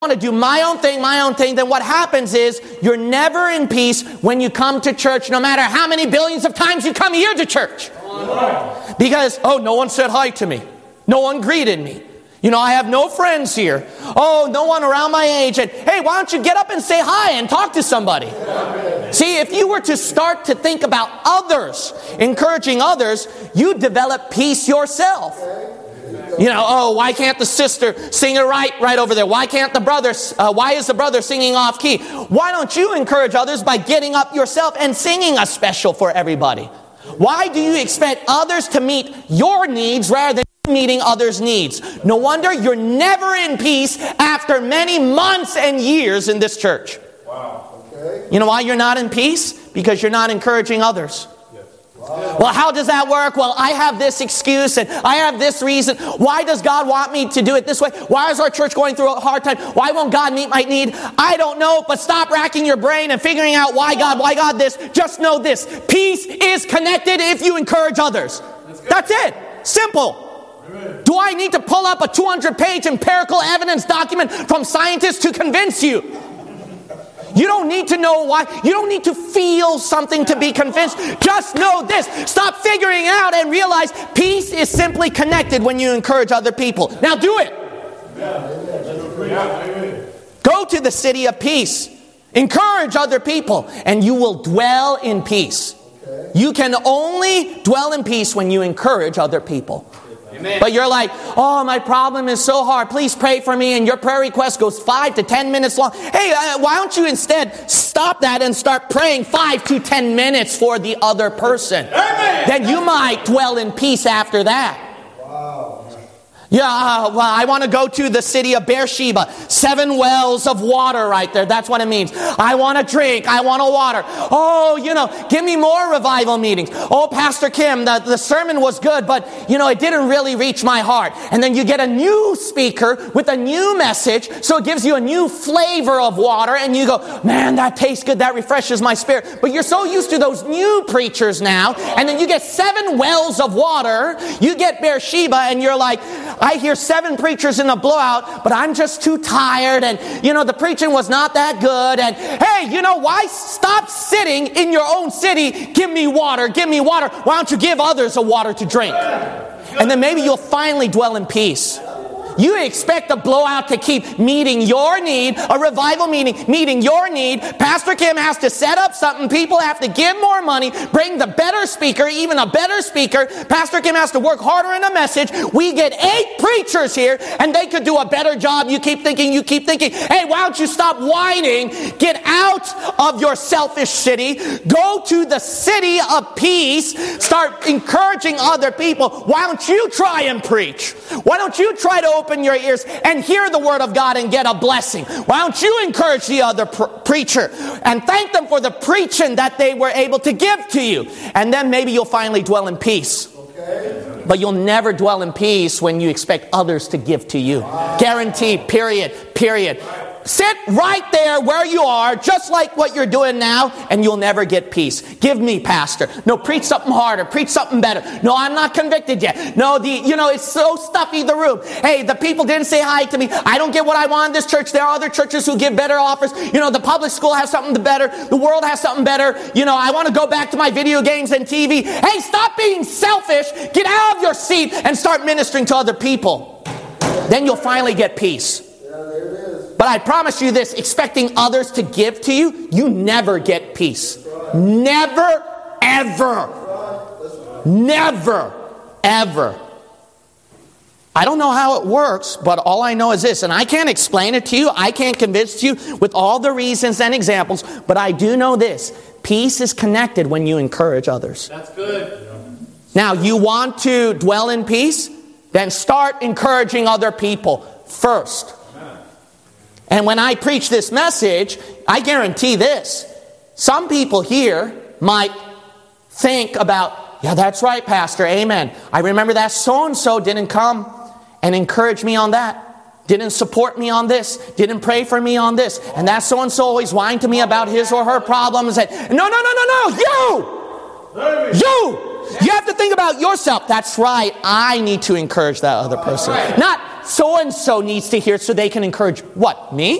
want to do my own thing, then what happens is you're never in peace when you come to church, no matter how many billions of times you come here to church. Because, no one said hi to me. No one greeted me. I have no friends here. No one around my age. And hey, why don't you get up and say hi and talk to somebody? See, if you were to start to think about others, encouraging others, you develop peace yourself. Why can't the sister sing it right over there? Why can't the brother, why is the brother singing off key? Why don't you encourage others by getting up yourself and singing a special for everybody? Why do you expect others to meet your needs rather than meeting others' needs? No wonder you're never in peace after many months and years in this church. Wow. Okay. You know why you're not in peace? Because you're not encouraging others. Well, how does that work? Well, I have this excuse and I have this reason. Why does God want me to do it this way? Why is our church going through a hard time? Why won't God meet my need? I don't know, but stop racking your brain and figuring out why God this. Just know this. Peace is connected if you encourage others. That's it. Simple. Do I need to pull up a 200-page empirical evidence document from scientists to convince you? You don't need to know why. You don't need to feel something to be convinced. Just know this. Stop figuring out and realize peace is simply connected when you encourage other people. Now do it. Go to the city of peace. Encourage other people and you will dwell in peace. You can only dwell in peace when you encourage other people. Amen. But you're like, my problem is so hard. Please pray for me. And your prayer request goes 5 to 10 minutes long. Hey, why don't you instead stop that and start praying 5 to 10 minutes for the other person? Amen. Then you might dwell in peace after that. Wow. Yeah, I want to go to the city of Beersheba. 7 wells of water right there. That's what it means. I want to drink. I want to water. Give me more revival meetings. Pastor Kim, the sermon was good, but, it didn't really reach my heart. And then you get a new speaker with a new message, so it gives you a new flavor of water, and you go, man, that tastes good. That refreshes my spirit. But you're so used to those new preachers now, and then you get 7 wells of water. You get Beersheba, and you're like, I hear 7 preachers in a blowout, but I'm just too tired, and, the preaching was not that good, and, hey, why stop sitting in your own city? Give me water, give me water. Why don't you give others a water to drink? And then maybe you'll finally dwell in peace. You expect a blowout to keep meeting your need, a revival meeting your need. Pastor Kim has to set up something. People have to give more money, bring the better speaker, even a better speaker. Pastor Kim has to work harder in a message. We get 8 preachers here, and they could do a better job. You keep thinking. Hey, why don't you stop whining? Get out of your selfish city. Go to the city of peace. Start encouraging other people. Why don't you try and preach? Why don't you try to open your ears and hear the word of God and get a blessing? Why don't you encourage the other preacher and thank them for the preaching that they were able to give to you? And then maybe you'll finally dwell in peace. Okay. But you'll never dwell in peace when you expect others to give to you. Guaranteed, period. Sit right there where you are, just like what you're doing now, and you'll never get peace. Give me, pastor. No, preach something harder. Preach something better. No, I'm not convicted yet. No, it's so stuffy, the room. Hey, the people didn't say hi to me. I don't get what I want in this church. There are other churches who give better offers. The public school has something better. The world has something better. I want to go back to my video games and TV. Hey, stop being selfish. Get out of your seat and start ministering to other people. Then you'll finally get peace. But I promise you this, expecting others to give to you, you never get peace. Never, ever. Never, ever. I don't know how it works, but all I know is this, and I can't explain it to you, I can't convince you with all the reasons and examples, but I do know this, peace is connected when you encourage others. That's good. Now, you want to dwell in peace? Then start encouraging other people first. And when I preach this message, I guarantee this. Some people here might think about, yeah, that's right, Pastor, amen. I remember that so-and-so didn't come and encourage me on that. Didn't support me on this. Didn't pray for me on this. And that so-and-so always whined to me about his or her problems. And no, you! You have to think about yourself. That's right. I need to encourage that other person. Not so-and-so needs to hear it so they can encourage what? Me?